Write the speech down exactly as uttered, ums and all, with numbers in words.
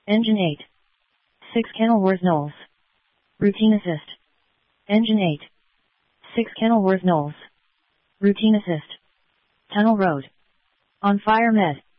Engine eight. six Kenilworth Knowles. Routine assist. Engine eight. six Kenilworth Knowles. Routine assist. Tunnel Road. On Fire Med.